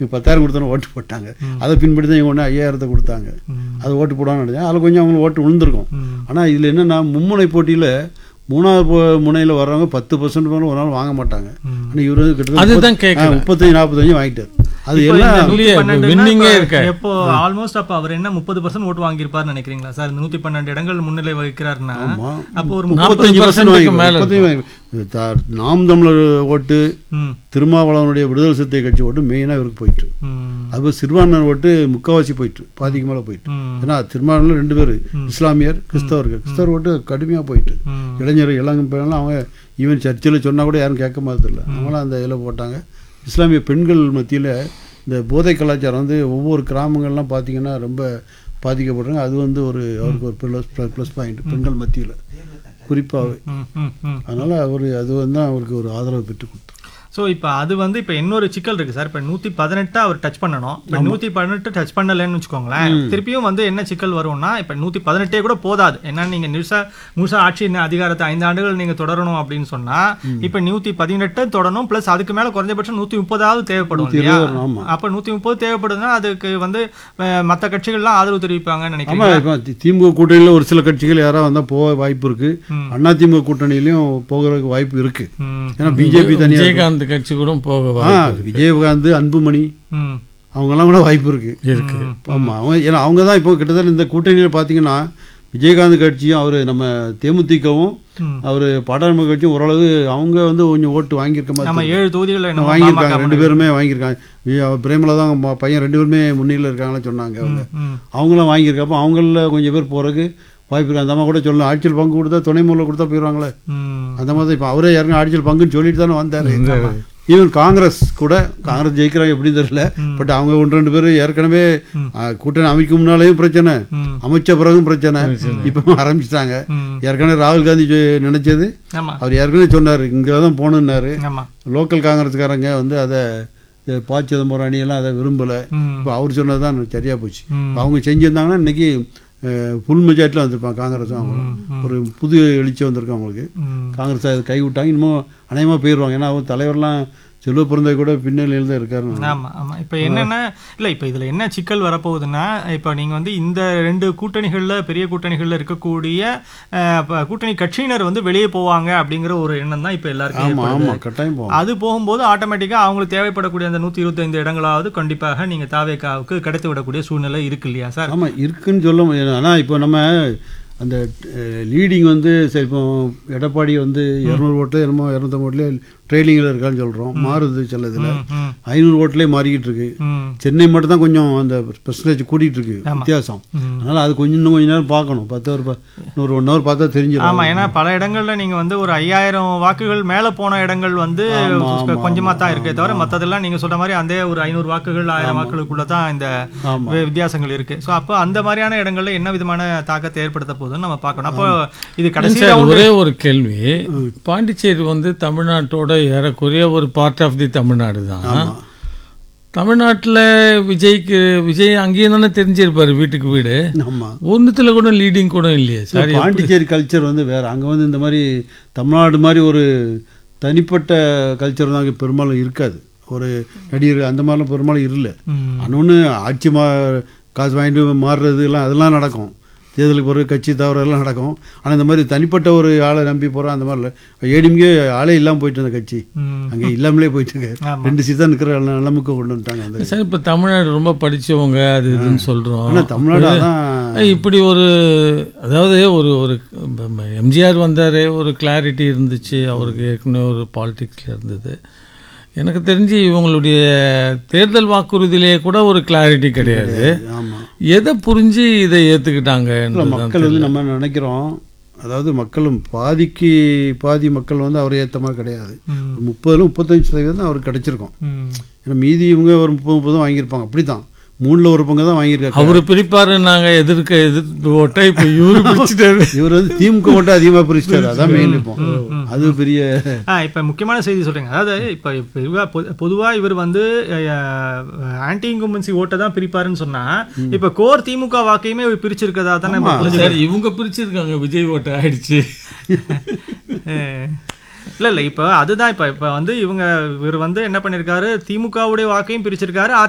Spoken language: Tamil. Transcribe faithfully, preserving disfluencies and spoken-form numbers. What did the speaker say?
இவங்க பத்தாயிரம் கொடுத்தாலும் ஓட்டு போட்டாங்க. அதை பின்பற்றி தான் இவங்க ஒன்று ஐயாயிரத்தை கொடுத்தாங்க. அது ஓட்டு போடான்னு நினைச்சேன். அதில் கொஞ்சம் அவங்களுக்கு ஓட்டு விழுந்திருக்கும். ஆனால் இதில் என்னென்னா மும்முனை போட்டியில் மூணாவது முனையில் வர்றவங்க பத்து பர்சன்ட் மேலே ஒரு நாள் வாங்க மாட்டாங்க. ஆனால் இவர் வந்து கிட்டத்தட்ட முப்பத்தஞ்சு நாற்பத்தஞ்சு வாங்கிட்டார். அது எப்போ ஆல்மோஸ்ட் அப்ப அவர் என்ன முப்பது பர்சன்ட் ஓட்டு வாங்கியிருப்பாருன்னு நினைக்கிறீங்களா சார்? நூத்தி பன்னெண்டு இடங்கள் முன்னிலை வகிக்கிறாருன்னா அப்போ ஒரு முப்பத்தஞ்சு பர்சன்ட் நாம் தமிழர் ஓட்டு, திருமாவளவனுடைய விடுதலை சிறுத்தை கட்சி ஓட்டு மெயினாக இவருக்கு போயிட்டு, அது சிறுபான்மையினர் ஓட்டு முக்கால்வாசி போயிட்டு, பாதிக்கு மேலே போயிட்டு. ஏன்னா திருமாவளவன் ரெண்டு பேர் இஸ்லாமியர், கிறிஸ்தவர்கள். கிறிஸ்தவர் ஓட்டு கடுமையாக போயிட்டு, இளைஞர் இளங்கலாம் அவங்க ஈவன் சர்ச்சில் சொன்னால் கூட யாரும் கேட்க மாதிரில்ல, அவங்களாம் அந்த இதில் போட்டாங்க. இஸ்லாமிய பெண்கள் மத்தியில் இந்த போதை கலாச்சாரம் வந்து ஒவ்வொரு கிராமங்கள்லாம் பார்த்திங்கன்னா ரொம்ப பாதிக்கப்படுறாங்க. அது வந்து ஒரு அவருக்கு ஒரு ப்ளஸ் ப்ளஸ் பாயிண்ட் பெண்கள் மத்தியில் குறிப்பாகவே. அதனால் அவர் அது வந்து அவருக்கு ஒரு ஆதரவு பெற்று கொடுத்தார். ஸோ இப்போ அது வந்து இப்போ இன்னொரு சிக்கல் இருக்குது சார். இப்போ நூற்றி பதினெட்டு அவர் டச் பண்ணணும். இப்போ நூற்றி பதினெட்டு டச் பண்ணலைன்னு வச்சுக்கோங்களேன், திருப்பியும் வந்து என்ன சிக்கல் வரும்னா, இப்போ நூற்றி பதினெட்டே கூட போதாது. ஏன்னா நீங்கள் நியூஸா முழுசா ஆட்சி அதிகாரத்தை ஐந்து ஆண்டுகள் நீங்கள் தொடரணும் அப்படின்னு சொன்னால் இப்போ நூற்றி பதினெட்டு தொடரணும், ப்ளஸ் அதுக்கு மேலே குறைஞ்சபட்சம் நூற்றி முப்பதாவது தேவைப்படும் இல்லையா? அப்போ நூற்றி முப்பது தேவைப்படுதுன்னா அதுக்கு வந்து மற்ற கட்சிகள்லாம் ஆதரவு தெரிவிப்பாங்கன்னு நினைக்கிறேன். திமுக கூட்டணியில் ஒரு சில கட்சிகள் யாராவது வந்தால் போக வாய்ப்பு இருக்குது. அண்ணா திமுக கூட்டணியிலையும் போகிறதுக்கு வாய்ப்பு இருக்குது. ஏன்னா பிஜேபி தனியாக கட்சி கூட போக, விஜயகாந்த், அன்புமணி அவங்கெல்லாம் கூட வாய்ப்பு இருக்கு இருக்கு ஆமாம். அவங்க ஏன்னா அவங்க தான் இப்போ கிட்டத்தட்ட இந்த கூட்டணியில் பார்த்தீங்கன்னா விஜயகாந்த் கட்சியும் அவர் நம்ம தேமுதிகவும் அவர் பாடாளுமன்ற கட்சியும் ஓரளவு அவங்க வந்து கொஞ்சம் ஓட்டு வாங்கியிருக்க மாதிரி ஏழு தொகுதிகள் வாங்கியிருக்காங்க. ரெண்டு பேருமே வாங்கியிருக்காங்க. பிரேமலா தான் பையன் ரெண்டு பேருமே முன்னிலையில் இருக்காங்கன்னு சொன்னாங்க. அவங்க அவங்களாம் வாங்கியிருக்கப்போ அவங்கள கொஞ்சம் பேர் போகிறதுக்கு வாய்ப்பு இருக்கு. அந்த அம்மா கூட சொல்லலாம், ஆட்சியில் பங்கு கொடுத்தா துணை மூலம் கொடுத்தா போயிடுவாங்களே அந்த மாதிரி. இப்போ அவரே யாருங்க ஆட்சியில் பங்குன்னு சொல்லிட்டு தானே வந்தார். ஈவன் காங்கிரஸ் கூட, காங்கிரஸ் ஜெயிக்கிறாங்க எப்படின்னு தெரியல, பட் அவங்க ஒன்று ரெண்டு பேர் ஏற்கனவே கூட்டணி அமைக்கும் முன்னாலேயும் பிரச்சனை, அமைச்ச பிறகும் பிரச்சனை, இப்போ ஆரம்பிச்சிட்டாங்க. ஏற்கனவே ராகுல் காந்தி நினைச்சது அவர் ஏற்கனவே சொன்னார் இங்கே தான் போகணுன்னாரு. லோக்கல் காங்கிரஸ்காரங்க வந்து அதை ப சிதம்பரம் அணியெல்லாம் அதை விரும்பலை. இப்போ அவர் சொன்னது தான் சரியாக போச்சு. அவங்க செஞ்சுருந்தாங்கன்னா இன்னைக்கு ஃபுல் மெஜாரிட்டியில் வந்திருப்பாங்க காங்கிரஸ். அவங்க ஒரு புது எழுச்சி வந்திருக்கு அவங்களுக்கு. காங்கிரஸ் அதை கைவிட்டாங்க. இன்னமும் அநேகமாக போயிடுவாங்க. ஏன்னா அவங்க தலைவர்லாம் செல்வ பிறந்த கூட பின்னணியில் தான் இருக்காரு. ஆமாம் ஆமாம். இப்போ என்னென்னா இல்லை, இப்போ இதில் என்ன சிக்கல் வரப்போகுதுன்னா, இப்போ நீங்கள் வந்து இந்த ரெண்டு கூட்டணிகளில் பெரிய கூட்டணிகளில் இருக்கக்கூடிய கூட்டணி கட்சியினர் வந்து வெளியே போவாங்க அப்படிங்கிற ஒரு எண்ணம் தான் இப்போ எல்லாருக்கும் கட்டாயம் போகும். அது போகும்போது ஆட்டோமேட்டிக்காக அவங்களுக்கு தேவைப்படக்கூடிய அந்த நூற்றி இருபத்தைந்து இடங்களாவது கண்டிப்பாக நீங்கள் தாவேகாவுக்கு கிடைத்து விடக்கூடிய சூழ்நிலை இருக்கு இல்லையா சார்? ஆமாம் இருக்குன்னு சொல்ல முடியாது. ஆனால் இப்போ நம்ம அந்த லீடிங் வந்து சரி, இப்போ எடப்பாடி வந்து இரநூறு ஓட்டில் என்னமோ இரநூத்தம்பது ஓட்டில் ட்ரெயிலிங்கில் இருக்கான்னு சொல்கிறோம். மாறுது சில இதில் ஐநூறு ஓட்டிலே மாறிக்கிட்டு இருக்கு. சென்னை மட்டும் தான் கொஞ்சம் அந்த பெர்சன்டேஜ் கூட்டிகிட்டு இருக்கு வித்தியாசம். அதனால் அது கொஞ்சம் இன்னும் கொஞ்சம் நேரம் பார்க்கணும். பத்து ஒரு ஒரு ஒன் ஹவர் பார்த்தா தெரிஞ்சிடும். ஆமாம், ஏன்னா பல இடங்களில் நீங்கள் வந்து ஒரு ஐயாயிரம் வாக்குகள் மேலே போன இடங்கள் வந்து கொஞ்சமாக தான் இருக்கே தவிர மற்றதெல்லாம் நீங்கள் சொல்கிற மாதிரி அந்த ஒரு ஐநூறு வாக்குகள் ஆயிரம் வாக்குகளுக்குள்ளே தான் இந்த வித்தியாசங்கள் இருக்குது. ஸோ அப்போ அந்த மாதிரியான இடங்களில் என்ன விதமான தாக்கத்தை ஏற்படுத்த போகுதுன்னு நம்ம பார்க்கணும். அப்போ இது கடைசி ஒரே ஒரு கேள்வி, பாண்டிச்சேரி வந்து தமிழ்நாட்டோட ஏறக்குறைய ஒரு பார்ட் ஆஃப் தி தமிழ்நாடு தான். தமிழ்நாட்டில் விஜய்க்கு விஜய் அங்கேயும் தானே தெரிஞ்சிருப்பாரு வீட்டுக்கு வீடு. ஒன்றுத்தில் கூட லீடிங் கூட இல்லையே சார். பாண்டிச்சேரி கல்ச்சர் வந்து வேறு. அங்கே வந்து இந்த மாதிரி தமிழ்நாடு மாதிரி ஒரு தனிப்பட்ட கல்ச்சர் தான் அங்கே பெரும்பாலும் இருக்காது. ஒரு நடிகர் அந்த மாதிரிலாம் பெரும்பாலும் இல்லை. அன்னொன்று ஆட்சி மா காசு வாங்கிட்டு மாறுறது எல்லாம் அதெல்லாம் நடக்கும். தேர்தலுக்கு பிறகு கட்சி தவிர எல்லாம் நடக்கும். ஆனால் இந்த மாதிரி தனிப்பட்ட ஒரு ஆளை நம்பி போகிறோம் அந்த மாதிரி இல்லை. ஏடிஎம்கே ஆளே இல்லாமல் போயிட்டு அந்த கட்சி அங்கே இல்லாமலே போயிட்டு இருக்கு. ரெண்டு சீட் தான் நிற்கிற நிலைமைக்கு கொண்டு வந்துட்டாங்க. அந்த சார் இப்போ தமிழ்நாடு ரொம்ப படித்தவங்க அது இதுன்னு சொல்கிறோம். ஆனால் தமிழ்நாடு தான் இப்படி ஒரு, அதாவது ஒரு ஒரு எம்ஜிஆர் வந்தார், ஒரு கிளாரிட்டி இருந்துச்சு அவருக்கு, ஏற்கனவே ஒரு பாலிடிக்ஸில் இருந்தது. எனக்கு தெரிஞ்சு இவங்களுடைய தேர்தல் வாக்குறுதியிலே கூட ஒரு கிளாரிட்டி கிடையாது. எதை புரிஞ்சு இதை ஏற்றுக்கிட்டாங்க மக்கள் வந்து நம்ம நினைக்கிறோம். அதாவது மக்களும் பாதிக்கு பாதி மக்கள் வந்து அவரை ஏற்ற மாதிரி கிடையாது. முப்பதுல முப்பத்தஞ்சு சதவீதம் அவருக்கு கிடைச்சிருக்கும். ஏன்னா மீதி இவங்க ஒரு முப்பது முப்பதும் வாங்கியிருப்பாங்க. அப்படி தான் மூணுல ஒரு பங்கு தான் வாங்கியிருக்காரு. அவரு பிரிப்பாரு, நாங்க எதிர்க்க எதிர்த்து ஓட்டை இப்ப இவரு பிரிச்சுட்டாரு. இவர் வந்து திமுக ஓட்டை அதிகமா பிரிச்சுட்டாரு. அதான் மெயின். இப்போ அது பெரிய இப்ப முக்கியமான செய்தி சொல்றீங்க. அதாவது இப்ப பொதுவா இவர் வந்து ஆன்டி இன்கம்பன்சி ஓட்டை தான் பிரிப்பாருன்னு சொன்னா, இப்ப கோர் திமுக வாக்கையுமே பிரிச்சிருக்கதா தானே? இவங்க பிரிச்சிருக்காங்க, விஜய் ஓட்டை ஆயிடுச்சு. இல்லை இல்லை இப்போ அதுதான் இப்போ இப்போ வந்து இவங்க இவர் வந்து என்ன பண்ணியிருக்காரு, திமுகவுடைய வாக்கையும் பிரிச்சிருக்காரு,